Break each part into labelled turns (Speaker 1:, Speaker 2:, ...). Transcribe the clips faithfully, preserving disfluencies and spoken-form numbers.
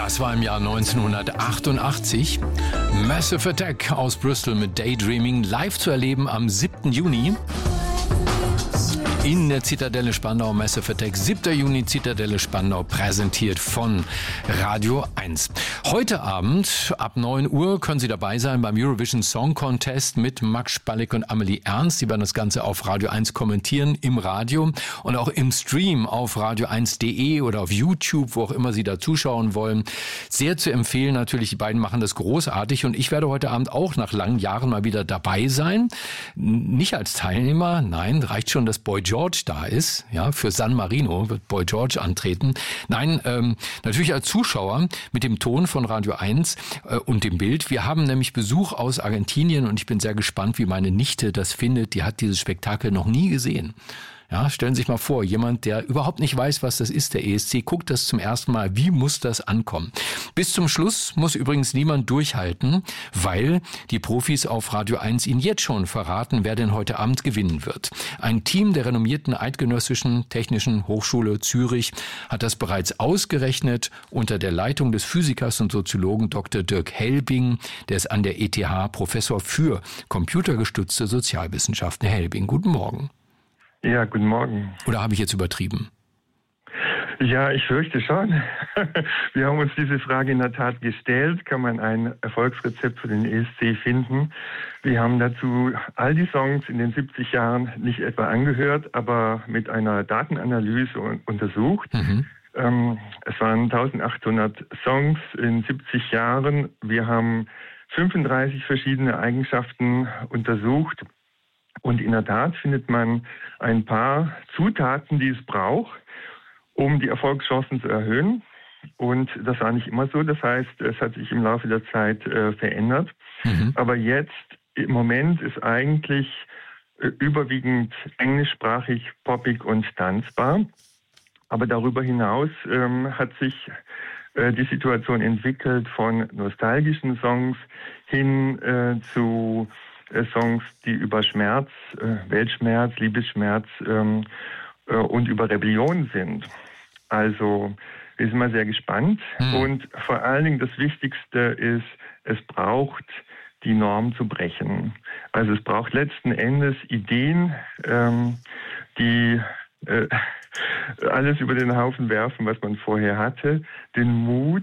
Speaker 1: Das war im Jahr neunzehnhundertachtundachtzig. Massive Attack aus Bristol mit Daydreaming live zu erleben am siebten Juni. In der Zitadelle Spandau, Massive Attack, siebter Juni, Zitadelle Spandau, präsentiert von Radio eins. Heute Abend ab neun Uhr können Sie dabei sein beim Eurovision Song Contest mit Max Spalleck und Amelie Ernst. Die werden das Ganze auf Radio eins kommentieren, im Radio und auch im Stream auf radio eins punkt de oder auf YouTube, wo auch immer Sie da zuschauen wollen. Sehr zu empfehlen natürlich, die beiden machen das großartig und ich werde heute Abend auch nach langen Jahren mal wieder dabei sein. Nicht als Teilnehmer, nein, reicht schon, dass Boy George da ist, ja, für San Marino wird Boy George antreten. Nein, ähm, natürlich als Zuschauer mit dem Ton von Radio eins äh, und dem Bild. Wir haben nämlich Besuch aus Argentinien und ich bin sehr gespannt, wie meine Nichte das findet. Die hat dieses Spektakel noch nie gesehen. Ja, stellen Sie sich mal vor, jemand, der überhaupt nicht weiß, was das ist, der E S C, guckt das zum ersten Mal. Wie muss das ankommen? Bis zum Schluss muss übrigens niemand durchhalten, weil die Profis auf Radio eins Ihnen jetzt schon verraten, wer denn heute Abend gewinnen wird. Ein Team der renommierten Eidgenössischen Technischen Hochschule Zürich hat das bereits ausgerechnet unter der Leitung des Physikers und Soziologen Doktor Dirk Helbing. Der ist an der E T H Professor für computergestützte Sozialwissenschaften. Herr Helbing, guten Morgen.
Speaker 2: Ja, guten Morgen.
Speaker 1: Oder habe ich jetzt übertrieben?
Speaker 2: Ja, ich fürchte schon. Wir haben uns diese Frage in der Tat gestellt. Kann man ein Erfolgsrezept für den E S C finden? Wir haben dazu all die Songs in den siebzig Jahren nicht etwa angehört, aber mit einer Datenanalyse untersucht. Mhm. Ähm, es waren eintausendachthundert Songs in siebzig Jahren. Wir haben fünfunddreißig verschiedene Eigenschaften untersucht. Und in der Tat findet man ein paar Zutaten, die es braucht, um die Erfolgschancen zu erhöhen. Und das war nicht immer so. Das heißt, es hat sich im Laufe der Zeit äh, verändert. Mhm. Aber jetzt, im Moment, ist eigentlich äh, überwiegend englischsprachig, poppig und tanzbar. Aber darüber hinaus ähm, hat sich äh, die Situation entwickelt von nostalgischen Songs hin äh, zu Songs, die über Schmerz, äh, Weltschmerz, Liebesschmerz ähm, äh, und über Rebellion sind. Also wir sind mal sehr gespannt. Mhm. Und vor allen Dingen das Wichtigste ist, es braucht die Norm zu brechen. Also es braucht letzten Endes Ideen, ähm, die äh, alles über den Haufen werfen, was man vorher hatte, den Mut,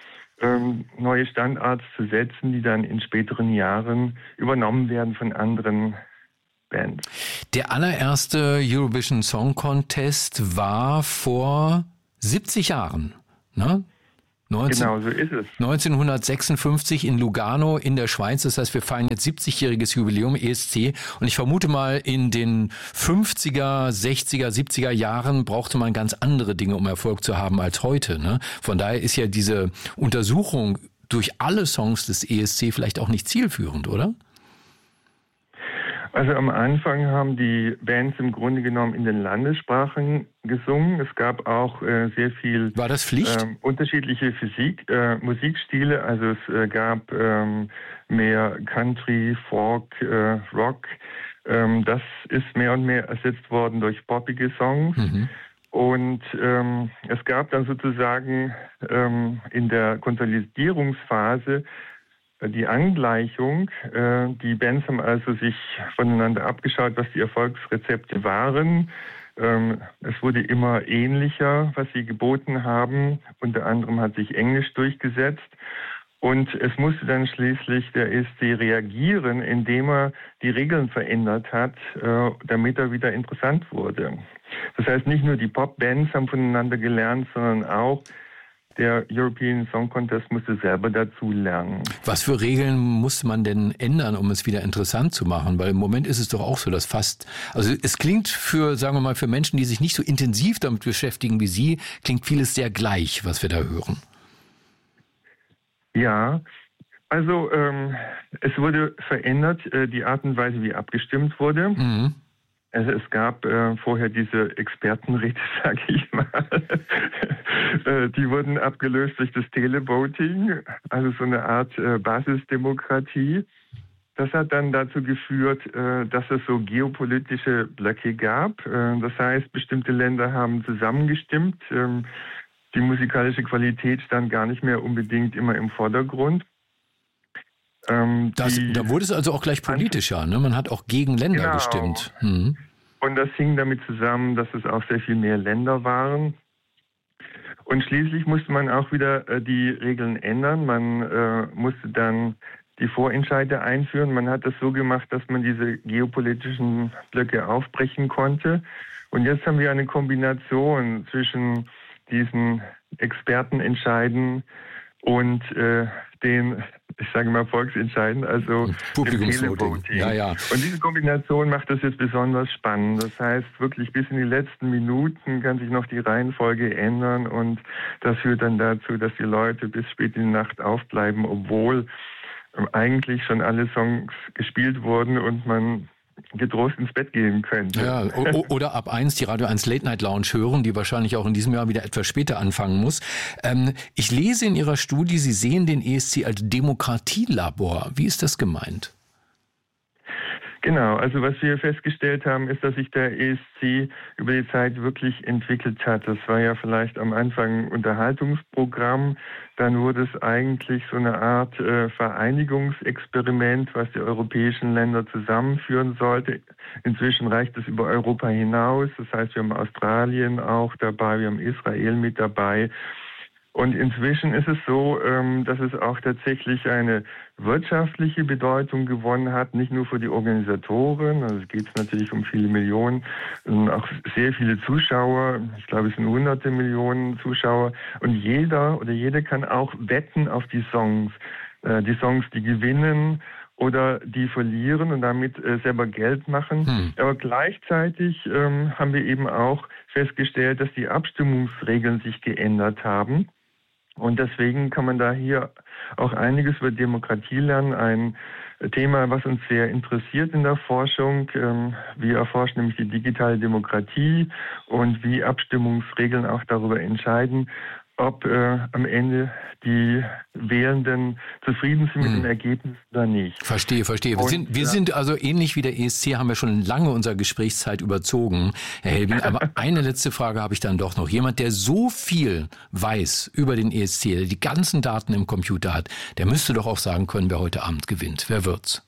Speaker 2: neue Standards zu setzen, die dann in späteren Jahren übernommen werden von anderen Bands.
Speaker 1: Der allererste Eurovision Song Contest war vor siebzig Jahren, ne? neunzehn,
Speaker 2: genau, so ist es.
Speaker 1: neunzehnhundertsechsundfünfzig in Lugano in der Schweiz. Das heißt, wir feiern jetzt siebzigjähriges Jubiläum E S C. Und ich vermute mal, in den fünfziger, sechziger, siebziger Jahren brauchte man ganz andere Dinge, um Erfolg zu haben als heute. Ne? Von daher ist ja diese Untersuchung durch alle Songs des E S C vielleicht auch nicht zielführend, oder?
Speaker 2: Also am Anfang haben die Bands im Grunde genommen in den Landessprachen gesungen. Es gab auch äh, sehr viel
Speaker 1: War das Pflicht?
Speaker 2: Ähm, unterschiedliche Physik, äh, Musikstile. Also es äh, gab ähm, mehr Country, Folk, äh, Rock. Ähm, das ist mehr und mehr ersetzt worden durch poppige Songs. Mhm. Und ähm, es gab dann sozusagen ähm, in der Konsolidierungsphase die Angleichung. Äh, die Bands haben also sich voneinander abgeschaut, was die Erfolgsrezepte waren. Ähm, es wurde immer ähnlicher, was sie geboten haben. Unter anderem hat sich Englisch durchgesetzt. Und es musste dann schließlich der E S C reagieren, indem er die Regeln verändert hat, äh, damit er wieder interessant wurde. Das heißt, nicht nur die Popbands haben voneinander gelernt, sondern auch der European Song Contest musste selber dazu lernen.
Speaker 1: Was für Regeln musste man denn ändern, um es wieder interessant zu machen? Weil im Moment ist es doch auch so, dass fast, also es klingt für, sagen wir mal, für Menschen, die sich nicht so intensiv damit beschäftigen wie Sie, klingt vieles sehr gleich, was wir da hören.
Speaker 2: Ja, also ähm, es wurde verändert, äh, die Art und Weise, wie abgestimmt wurde. Mhm. Also es gab äh, vorher diese Expertenräte, sage ich mal. äh, die wurden abgelöst durch das Televoting, also so eine Art äh, Basisdemokratie. Das hat dann dazu geführt, äh, dass es so geopolitische Blöcke gab. Äh, das heißt, bestimmte Länder haben zusammengestimmt. Ähm, die musikalische Qualität stand gar nicht mehr unbedingt immer im Vordergrund.
Speaker 1: Ähm, das, da wurde es also auch gleich politischer, ne? Man hat auch gegen Länder
Speaker 2: genau.
Speaker 1: gestimmt. Mhm.
Speaker 2: Und das hing damit zusammen, dass es auch sehr viel mehr Länder waren. Und schließlich musste man auch wieder äh, die Regeln ändern. Man äh, musste dann die Vorentscheide einführen. Man hat das so gemacht, dass man diese geopolitischen Blöcke aufbrechen konnte. Und jetzt haben wir eine Kombination zwischen diesen Expertenentscheiden und äh, den, ich sage mal, Volksentscheiden, also
Speaker 1: Publikumsvoting. Ja, ja.
Speaker 2: Und diese Kombination macht das jetzt besonders spannend. Das heißt, wirklich bis in die letzten Minuten kann sich noch die Reihenfolge ändern und das führt dann dazu, dass die Leute bis spät in die Nacht aufbleiben, obwohl eigentlich schon alle Songs gespielt wurden und man getrost ins Bett gehen könnte.
Speaker 1: Ja, oder ab eins die Radio eins Late Night Lounge hören, die wahrscheinlich auch in diesem Jahr wieder etwas später anfangen muss. Ähm, ich lese in Ihrer Studie, Sie sehen den E S C als Demokratielabor. Wie ist das gemeint?
Speaker 2: Genau, also was wir festgestellt haben, ist, dass sich der E S C über die Zeit wirklich entwickelt hat. Das war ja vielleicht am Anfang ein Unterhaltungsprogramm, dann wurde es eigentlich so eine Art äh, Vereinigungsexperiment, was die europäischen Länder zusammenführen sollte. Inzwischen reicht es über Europa hinaus, das heißt, wir haben Australien auch dabei, wir haben Israel mit dabei. Und inzwischen ist es so, dass es auch tatsächlich eine wirtschaftliche Bedeutung gewonnen hat, nicht nur für die Organisatoren, also es geht natürlich um viele Millionen, auch sehr viele Zuschauer, ich glaube es sind hunderte Millionen Zuschauer und jeder oder jede kann auch wetten auf die Songs, die Songs, die gewinnen oder die verlieren und damit äh, selber Geld machen. Hm. Aber gleichzeitig ähm, haben wir eben auch festgestellt, dass die Abstimmungsregeln sich geändert haben. Und deswegen kann man da hier auch einiges über Demokratie lernen. Ein Thema, was uns sehr interessiert in der Forschung. Ähm, wir erforschen nämlich die digitale Demokratie und wie Abstimmungsregeln auch darüber entscheiden, ob äh, am Ende die Wählenden zufrieden sind mit hm. dem Ergebnis oder nicht.
Speaker 1: Verstehe, verstehe. Wir, Und, sind, wir ja. sind also ähnlich wie der E S C, haben wir schon lange unsere Gesprächszeit überzogen, Herr Helbing. Aber eine letzte Frage habe ich dann doch noch. Jemand, der so viel weiß über den E S C, der die ganzen Daten im Computer hat, der müsste doch auch sagen können, wer heute Abend gewinnt. Wer wird's?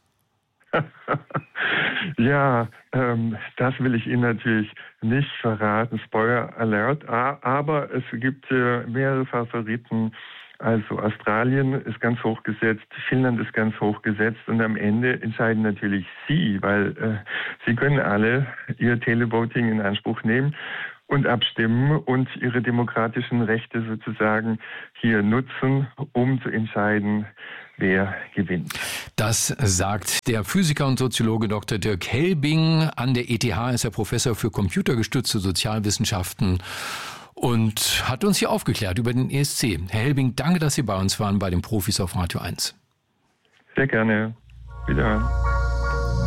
Speaker 2: Ja, ähm, das will ich Ihnen natürlich nicht verraten, Spoiler Alert, aber es gibt äh, mehrere Favoriten. Also Australien ist ganz hoch gesetzt, Finnland ist ganz hoch gesetzt und am Ende entscheiden natürlich Sie, weil äh, Sie können alle Ihr Televoting in Anspruch nehmen und abstimmen und Ihre demokratischen Rechte sozusagen hier nutzen, um zu entscheiden, wer gewinnt.
Speaker 1: Das sagt der Physiker und Soziologe Doktor Dirk Helbing. An der E T H ist er Professor für computergestützte Sozialwissenschaften und hat uns hier aufgeklärt über den E S C. Herr Helbing, danke, dass Sie bei uns waren bei den Profis auf Radio eins.
Speaker 2: Sehr gerne. Wiederhören.